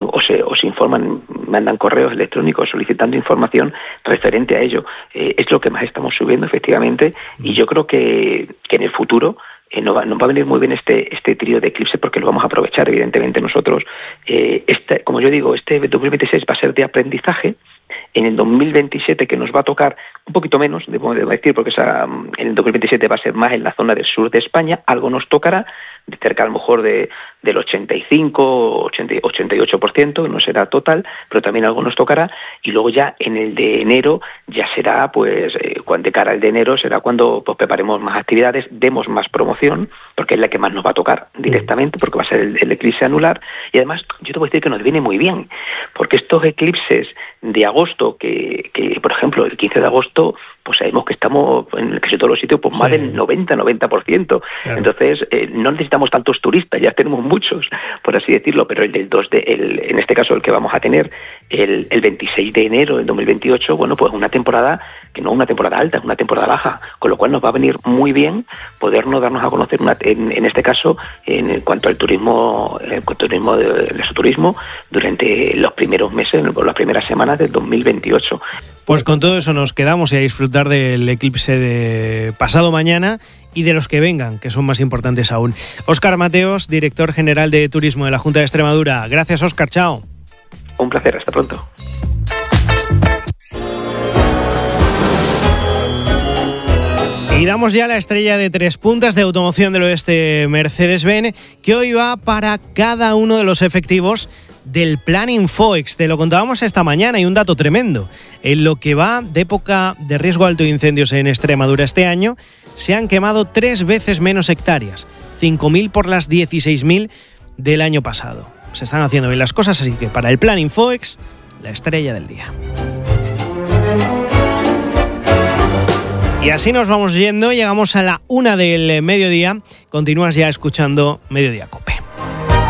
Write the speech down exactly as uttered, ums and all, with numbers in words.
o se, o se informan, mandan correos electrónicos solicitando información referente a ello. Eh, es lo que más estamos subiendo, efectivamente, y yo creo que, que en el futuro eh, nos, va, nos va a venir muy bien este este trío de eclipse, porque lo vamos a aprovechar, evidentemente, nosotros. Eh, este, como yo digo, este dos mil veintiséis va a ser de aprendizaje. En el dos mil veintisiete, que nos va a tocar un poquito menos, debo decir, porque esa, en el dos mil veintisiete va a ser más en la zona del sur de España, algo nos tocará, de cerca a lo mejor de, del ochenta y cinco, ochenta, ochenta y ocho por ciento, no será total, pero también algo nos tocará, y luego ya en el de enero ya será, pues, eh, cuando de cara al de enero será cuando pues, preparemos más actividades, demos más promoción, porque es la que más nos va a tocar directamente, porque va a ser el, el eclipse anular, y además yo te voy a decir que nos viene muy bien, porque estos eclipses de agosto, que, que por ejemplo el quince de agosto, pues sabemos que estamos en casi todos los sitios, pues más sí. del noventa noventa por ciento. Claro. Entonces, eh, no necesitamos tantos turistas, ya tenemos muchos, por así decirlo, pero el del dos de, el, en este caso el que vamos a tener el, el veintiséis de enero del dos mil veintiocho, bueno, pues una temporada que no es una temporada alta, es una temporada baja, con lo cual nos va a venir muy bien podernos darnos a conocer, una, en, en este caso, en cuanto al turismo, el turismo de, el turismo durante los primeros meses, las primeras semanas del dos mil veintiocho. Pues con todo eso nos quedamos y a disfrutar del eclipse de pasado mañana y de los que vengan, que son más importantes aún. Óscar Mateos, director general de Turismo de la Junta de Extremadura. Gracias, Óscar. Chao. Un placer. Hasta pronto. Y damos ya la estrella de tres puntas de automoción del oeste Mercedes-Benz, que hoy va para cada uno de los efectivos del Plan Infoex. Te lo contábamos esta mañana y un dato tremendo. En lo que va de época de riesgo alto de incendios en Extremadura este año, se han quemado tres veces menos hectáreas, cinco mil por las dieciséis mil del año pasado. Se están haciendo bien las cosas, así que para el Plan Infoex, la estrella del día. Y así nos vamos yendo, llegamos a la una del mediodía. Continúas ya escuchando Mediodía Cope.